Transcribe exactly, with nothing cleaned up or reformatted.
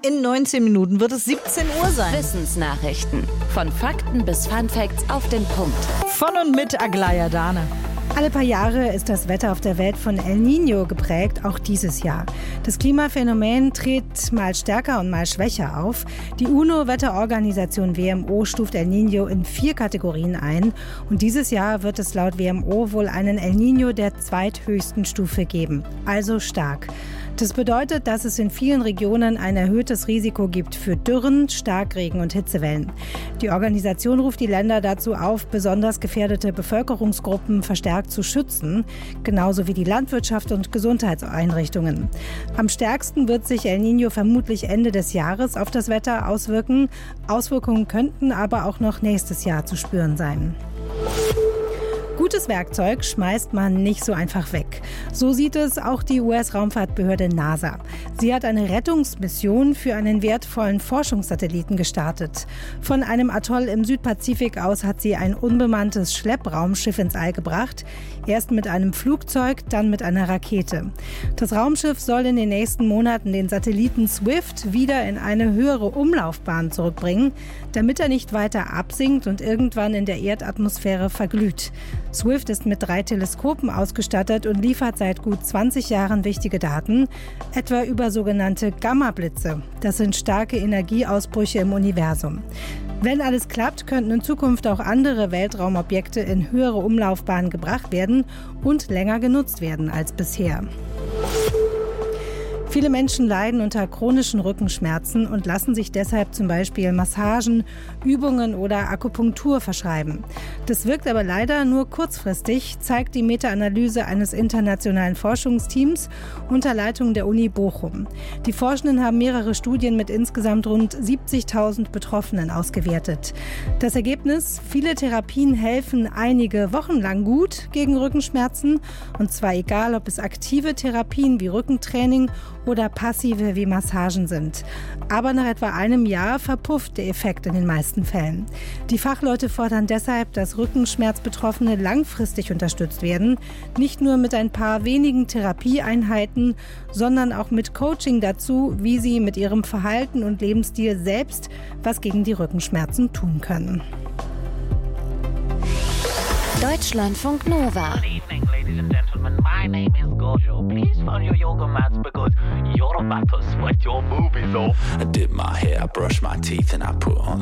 In neunzehn Minuten wird es siebzehn Uhr sein. Wissensnachrichten. Von Fakten bis Funfacts auf den Punkt. Von und mit Aglaya Dane. Alle paar Jahre ist das Wetter auf der Welt von El Niño geprägt, auch dieses Jahr. Das Klimaphänomen tritt mal stärker und mal schwächer auf. Die UNO-Wetterorganisation W M O stuft El Niño in vier Kategorien ein. Und dieses Jahr wird es laut W M O wohl einen El Niño der zweithöchsten Stufe geben, also stark. Das bedeutet, dass es in vielen Regionen ein erhöhtes Risiko gibt für Dürren, Starkregen und Hitzewellen. Die Organisation ruft die Länder dazu auf, besonders gefährdete Bevölkerungsgruppen verstärkt zu schützen, genauso wie die Landwirtschaft und Gesundheitseinrichtungen. Am stärksten wird sich El Niño vermutlich Ende des Jahres auf das Wetter auswirken. Auswirkungen könnten aber auch noch nächstes Jahr zu spüren sein. Gutes Werkzeug schmeißt man nicht so einfach weg. So sieht es auch die U S-Raumfahrtbehörde NASA. Sie hat eine Rettungsmission für einen wertvollen Forschungssatelliten gestartet. Von einem Atoll im Südpazifik aus hat sie ein unbemanntes Schleppraumschiff ins All gebracht. Erst mit einem Flugzeug, dann mit einer Rakete. Das Raumschiff soll in den nächsten Monaten den Satelliten Swift wieder in eine höhere Umlaufbahn zurückbringen, damit er nicht weiter absinkt und irgendwann in der Erdatmosphäre verglüht. Swift ist mit drei Teleskopen ausgestattet und liefert seit gut zwanzig Jahren wichtige Daten, etwa über sogenannte Gamma-Blitze. Das sind starke Energieausbrüche im Universum. Wenn alles klappt, könnten in Zukunft auch andere Weltraumobjekte in höhere Umlaufbahnen gebracht werden und länger genutzt werden als bisher. Viele Menschen leiden unter chronischen Rückenschmerzen und lassen sich deshalb zum Beispiel Massagen, Übungen oder Akupunktur verschreiben. Das wirkt aber leider nur kurzfristig, zeigt die Meta-Analyse eines internationalen Forschungsteams unter Leitung der Uni Bochum. Die Forschenden haben mehrere Studien mit insgesamt rund siebzigtausend Betroffenen ausgewertet. Das Ergebnis: Viele Therapien helfen einige Wochen lang gut gegen Rückenschmerzen, und zwar egal, ob es aktive Therapien wie Rückentraining oder passive wie Massagen sind. Aber nach etwa einem Jahr verpufft der Effekt in den meisten Fällen. Die Fachleute fordern deshalb, dass Rückenschmerzbetroffene langfristig unterstützt werden, nicht nur mit ein paar wenigen Therapieeinheiten, sondern auch mit Coaching dazu, wie sie mit ihrem Verhalten und Lebensstil selbst was gegen die Rückenschmerzen tun können. Deutschlandfunk Nova. Good evening, ladies and gentlemen. My name is Gojo. Please find your yoga mats because you're about to sweat your boobies off. I did my hair, I brushed my teeth, and I put on